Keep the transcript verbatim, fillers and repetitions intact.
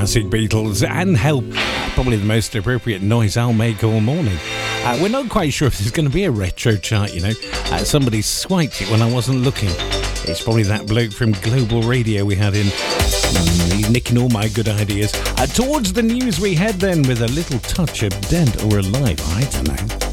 classic Beatles and Help, probably the most appropriate noise I'll make all morning. Uh, we're not quite sure if there's going to be a retro chart, you know. Uh, somebody swiped it when I wasn't looking. It's probably that bloke from Global Radio we had in. Mm, he's nicking all my good ideas. Uh, towards the news we head then with a little touch of Dead or Alive, I don't know.